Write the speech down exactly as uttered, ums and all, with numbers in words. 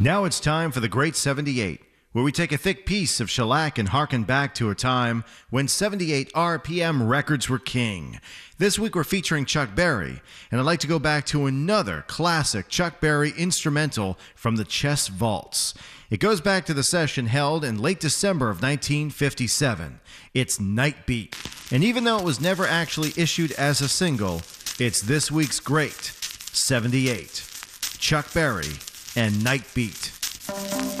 Now it's time for the Great seventy-eight, where we take a thick piece of shellac and harken back to a time when seventy-eight R P M records were king. This week we're featuring Chuck Berry, and I'd like to go back to another classic Chuck Berry instrumental from the Chess Vaults. It goes back to the session held in late December of nineteen fifty-seven. It's Night Beat, and even though it was never actually issued as a single, it's this week's Great seventy-eight. Chuck Berry and Night Beat.